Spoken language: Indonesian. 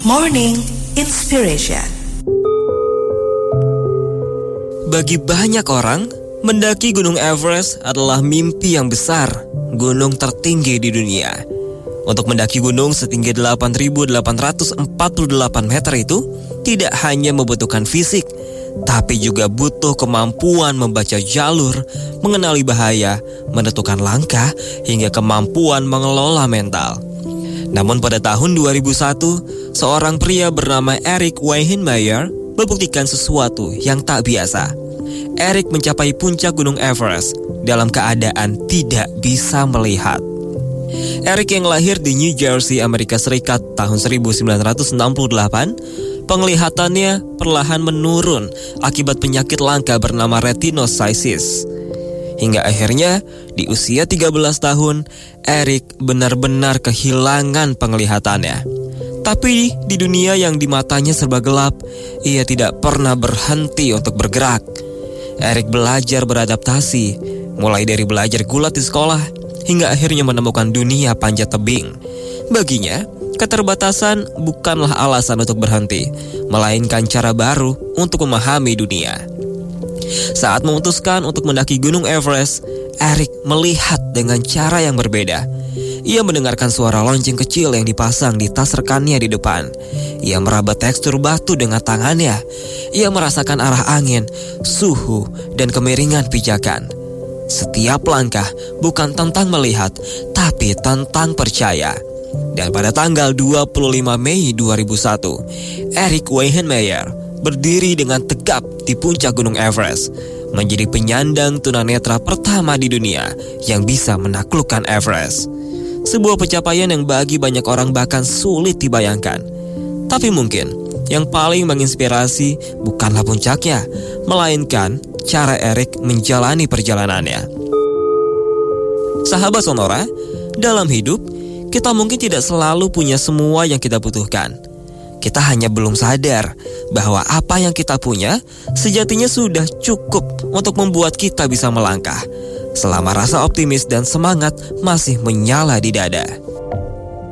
Morning Inspiration. Bagi banyak orang, mendaki Gunung Everest adalah mimpi yang besar, gunung tertinggi di dunia. Untuk mendaki gunung setinggi 8.848 meter itu tidak hanya membutuhkan fisik, tapi juga butuh kemampuan membaca jalur, mengenali bahaya, menentukan langkah, hingga kemampuan mengelola mental. Namun pada tahun 2001, seorang pria bernama Erik Weihenmayer membuktikan sesuatu yang tak biasa. Erik mencapai puncak Gunung Everest dalam keadaan tidak bisa melihat. Erik yang lahir di New Jersey, Amerika Serikat tahun 1968, penglihatannya perlahan menurun akibat penyakit langka bernama retinoschisis. Hingga akhirnya di usia 13 tahun, Erik benar-benar kehilangan penglihatannya. Tapi di dunia yang di matanya serba gelap, ia tidak pernah berhenti untuk bergerak. Erik belajar beradaptasi, mulai dari belajar gulat di sekolah, hingga akhirnya menemukan dunia panjat tebing. Baginya, keterbatasan bukanlah alasan untuk berhenti, melainkan cara baru untuk memahami dunia. Saat memutuskan untuk mendaki Gunung Everest, Erik melihat dengan cara yang berbeda. Ia mendengarkan suara lonceng kecil yang dipasang di tas rekannya di depan. Ia meraba tekstur batu dengan tangannya. Ia merasakan arah angin, suhu, dan kemiringan pijakan. Setiap langkah bukan tentang melihat, tapi tentang percaya. Dan pada tanggal 25 Mei 2001, Erik Weihenmayer berdiri dengan tegap di puncak Gunung Everest, menjadi penyandang tunanetra pertama di dunia yang bisa menaklukkan Everest. Sebuah pencapaian yang bagi banyak orang bahkan sulit dibayangkan. Tapi mungkin yang paling menginspirasi bukanlah puncaknya, melainkan cara Erik menjalani perjalanannya. Sahabat Sonora, dalam hidup kita mungkin tidak selalu punya semua yang kita butuhkan. Kita hanya belum sadar bahwa apa yang kita punya sejatinya sudah cukup untuk membuat kita bisa melangkah, selama rasa optimis dan semangat masih menyala di dada.